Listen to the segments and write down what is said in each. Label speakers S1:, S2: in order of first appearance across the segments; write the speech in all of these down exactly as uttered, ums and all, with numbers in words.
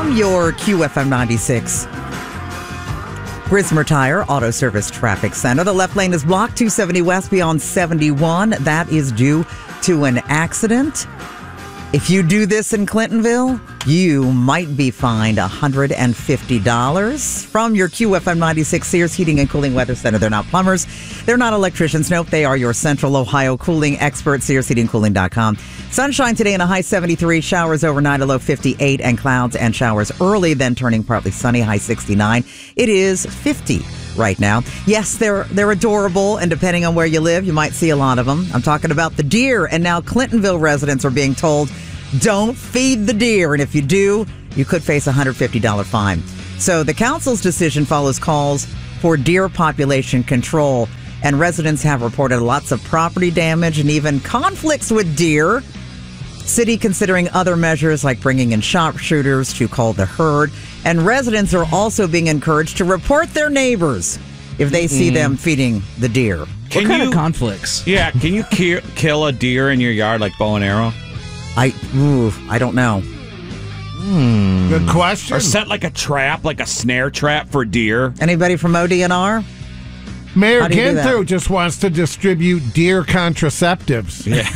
S1: from your Q F M ninety-six Grismer Tire Auto Service Traffic Center. The left lane is blocked, two seventy west beyond seventy-one. That is due to an accident. If you do this in Clintonville, you might be fined one hundred fifty dollars. From your Q F M ninety-six Sears Heating and Cooling Weather Center. They're not plumbers. They're not electricians. Nope, they are your Central Ohio cooling experts, sears heating cooling dot com. Sunshine today in a high seventy-three. Showers overnight, a low fifty-eight. And clouds and showers early, then turning partly sunny, high sixty-nine. It is fifty right now. Yes, they're they're adorable, and depending on where you live, you might see a lot of them. I'm talking about the deer, and now Clintonville residents are being told, don't feed the deer, and if you do, you could face a one hundred fifty dollars fine. So the council's decision follows calls for deer population control, and residents have reported lots of property damage and even conflicts with deer. City considering other measures like bringing in sharpshooters to cull the herd, and residents are also being encouraged to report their neighbors if they see them feeding the deer.
S2: Can
S3: what kind
S2: you,
S3: of conflicts?
S2: Yeah, can you ki- kill a deer in your yard like bow and arrow?
S1: I, ooh, I don't know.
S3: Hmm.
S4: Good question.
S2: Or set like a trap, like a snare trap for deer?
S1: Anybody from O D N R?
S4: Mayor
S1: How do you do
S4: Ginther
S1: that?
S4: just wants to distribute deer contraceptives.
S2: Yeah.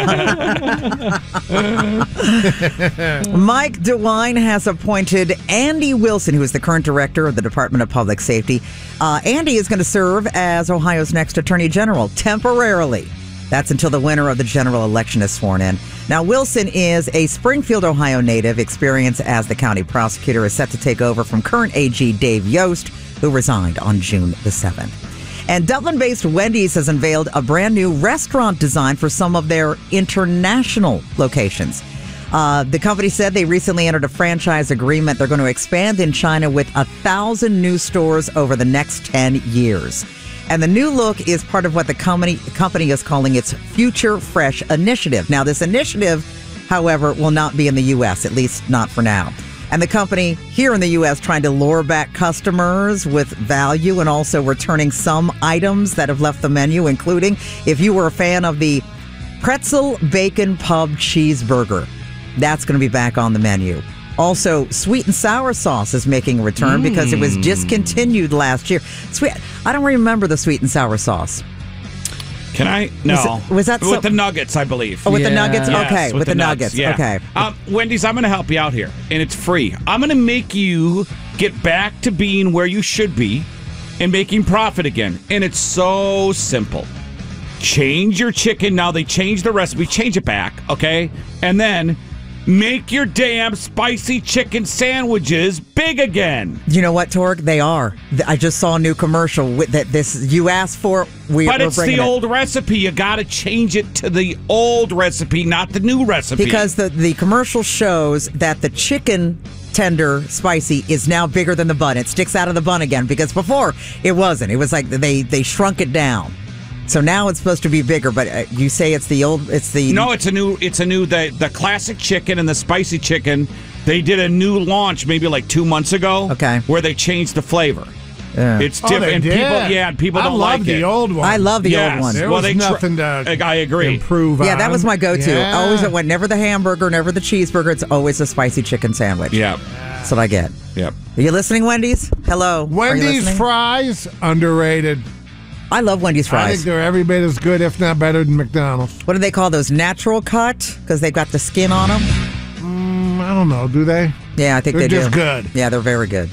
S1: Mike DeWine has appointed Andy Wilson, who is the current director of the Department of Public Safety. Uh, Andy is going to serve as Ohio's next Attorney General temporarily. That's until the winner of the general election is sworn in. Now, Wilson is a Springfield, Ohio native. Experience as the county prosecutor is set to take over from current A G Dave Yost, who resigned on June the seventh. And Dublin-based Wendy's has unveiled a brand new restaurant design for some of their international locations. Uh, the company said they recently entered a franchise agreement. They're going to expand in China with a thousand new stores over the next ten years. And the new look is part of what the company, company is calling its Future Fresh initiative. Now, this initiative, however, will not be in the U S, at least not for now. And the company here in the U S trying to lure back customers with value and also returning some items that have left the menu, including if you were a fan of the pretzel bacon pub cheeseburger. That's going to be back on the menu. Also, sweet and sour sauce is making a return mm. because it was discontinued last year. Sweet, I don't remember the sweet and sour sauce.
S2: Can I? No.
S1: Was, it, was that
S2: with
S1: so,
S2: the nuggets, I believe.
S1: Oh, with
S3: yeah.
S1: the nuggets?
S2: Yes,
S1: okay,
S2: with,
S1: with
S2: the,
S1: the nuggets.
S2: Yeah.
S1: Okay.
S2: Um, Wendy's, I'm going to help you out here, and it's free. I'm going to make you get back to being where you should be and making profit again. And it's so simple. Change your chicken. Now they change the recipe. Change it back, okay? And then make your damn spicy chicken sandwiches big again.
S1: You know what, Torg? They are. I just saw a new commercial with that. This you asked for. We,
S2: but
S1: we're
S2: it's
S1: bringing
S2: the
S1: it.
S2: old recipe. You got to change it to the old recipe, not the new recipe.
S1: Because the, the commercial shows that the chicken tender spicy is now bigger than the bun. It sticks out of the bun again because before it wasn't. It was like they, they shrunk it down. So now it's supposed to be bigger, but uh, you say it's the old, it's the...
S2: No, it's a new, it's a new, the, the classic chicken and the spicy chicken, they did a new launch maybe like two months ago.
S1: Okay.
S2: Where they changed the flavor.
S1: Yeah.
S2: It's
S4: Oh,
S2: different.
S4: they
S2: and
S4: did?
S2: people, yeah, people
S4: I
S2: don't
S4: love
S2: like
S4: the
S2: it.
S4: old one.
S1: I love the
S2: Yes.
S1: old one.
S4: There
S2: Well,
S4: was
S2: they tr-
S4: nothing to
S2: I agree.
S4: improve
S1: Yeah,
S4: on.
S1: that was my go-to.
S4: Yeah.
S1: Always, whenever the hamburger, never the cheeseburger, it's always a spicy chicken sandwich.
S2: Yeah.
S1: That's what I get.
S2: Yep.
S1: Are you listening, Wendy's? Hello. Are you
S4: Wendy's
S1: listening?
S4: fries, underrated.
S1: I love Wendy's
S4: I
S1: fries.
S4: think they're every bit as good, if not better, than McDonald's.
S1: What do they call those? Natural cut? Because they've got the skin on them?
S4: Mm, I don't know. Do they?
S1: Yeah, I think
S4: They're
S1: they
S4: just
S1: do.
S4: good.
S1: Yeah, they're very good.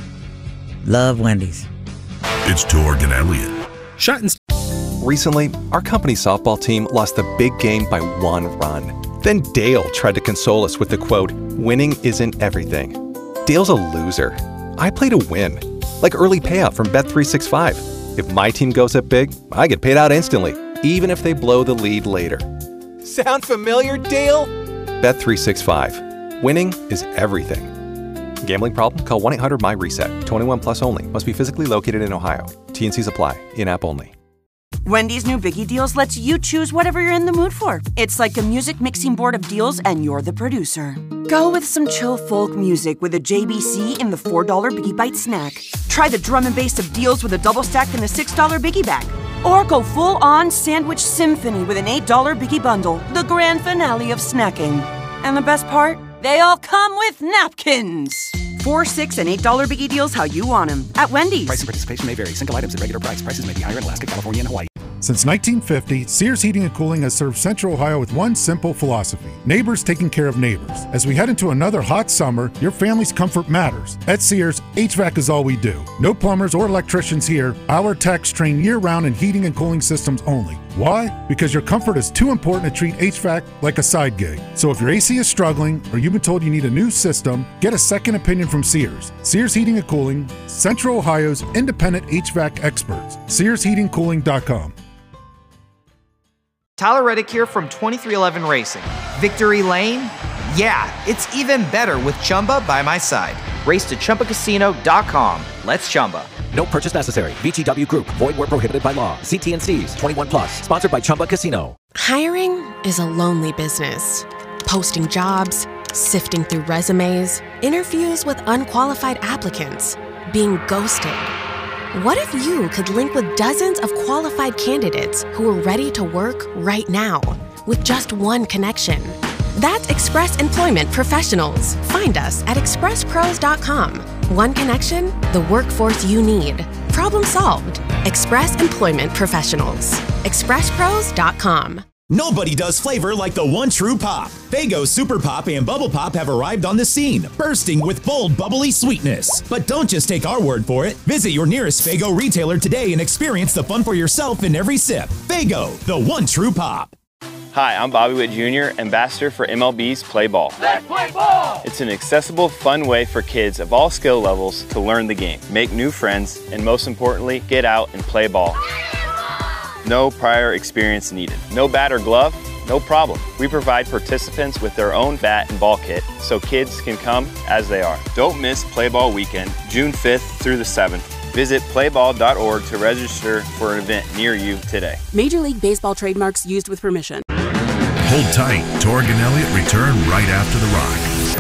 S1: Love Wendy's.
S5: It's Torg and Elliott.
S6: Shut and
S7: Recently, our company softball team lost a big game by one run. Then Dale tried to console us with the quote, "Winning isn't everything." Dale's a loser. I play to win. Like early payout from Bet three sixty-five. If my team goes up big, I get paid out instantly, even if they blow the lead later. Sound familiar, Dale? Bet three sixty-five. Winning is everything. Gambling problem? Call one eight hundred M Y reset. twenty-one plus only. Must be physically located in Ohio. T and Cs apply. In-app only.
S8: Wendy's new Biggie Deals lets you choose whatever you're in the mood for. It's like a music mixing board of deals, and you're the producer. Go with some chill folk music with a J B C in the four dollar Biggie Bite snack. Try the drum and bass of deals with a double stack in the six dollar Biggie Bag. Or go full-on sandwich symphony with an eight dollar Biggie Bundle, the grand finale of snacking. And the best part? They all come with napkins. Four, six, and eight dollar biggie deals how you want them at Wendy's.
S6: Price and participation may vary. Single items at regular price. Prices may be higher in Alaska, California, and Hawaii.
S3: Since nineteen fifty, Sears Heating and Cooling has served Central Ohio with one simple philosophy: neighbors taking care of neighbors. As we head into another hot summer, your family's comfort matters. At Sears, H V A C is all we do. No plumbers or electricians here. Our techs train year-round in heating and cooling systems only. Why? Because your comfort is too important to treat H V A C like a side gig. So if your A C is struggling or you've been told you need a new system, get a second opinion from Sears. Sears Heating and Cooling, Central Ohio's independent H V A C experts. Sears Heating Cooling dot com.
S9: Tyler Reddick here from twenty-three eleven Racing. Victory Lane? Yeah, it's even better with Chumba by my side. Race to Chumba Casino dot com. Let's Chumba.
S10: No purchase necessary. V G W Group. Void where prohibited by law. See T and C's. twenty-one plus. Sponsored by Chumba Casino.
S11: Hiring is a lonely business. Posting jobs, sifting through resumes, interviews with unqualified applicants, being ghosted. What if you could link with dozens of qualified candidates who are ready to work right now with just one connection? That's Express Employment Professionals. Find us at express pros dot com. One connection, the workforce you need. Problem solved. Express Employment Professionals. express pros dot com.
S12: Nobody does flavor like the one true pop. Faygo Super Pop and Bubble Pop have arrived on the scene, bursting with bold, bubbly sweetness. But don't just take our word for it. Visit your nearest Faygo retailer today and experience the fun for yourself in every sip. Faygo, the one true pop.
S13: Hi, I'm Bobby Witt Junior, ambassador for M L B's Play Ball.
S14: Let's play ball!
S13: It's an accessible, fun way for kids of all skill levels to learn the game, make new friends, and most importantly, get out and play ball. No prior experience needed. No bat or glove? No problem. We provide participants with their own bat and ball kit so kids can come as they are. Don't miss Play Ball Weekend, June fifth through the seventh. Visit play ball dot org to register for an event near you today.
S15: Major League Baseball trademarks used with permission.
S5: Hold tight. Torg and Elliott return right after the rock.